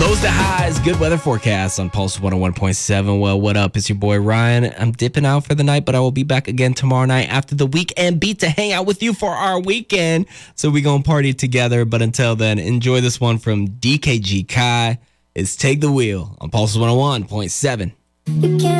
Those the highs, good weather forecast on Pulse 101.7. Well, what up? It's your boy Ryan. I'm dipping out for the night, but I will be back again tomorrow night after the weekend beat to hang out with you for our weekend. So we gonna party together. But until then, enjoy this one from DKG Kai. It's Take the Wheel on Pulse 101.7.